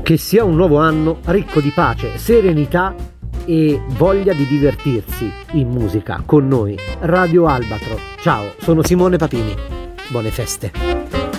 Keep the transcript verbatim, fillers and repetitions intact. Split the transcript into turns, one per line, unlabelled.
Che sia un nuovo anno ricco di pace, serenità e voglia di divertirsi in musica con noi. Radio Albatro. Ciao, sono Simone Papini. Buone feste.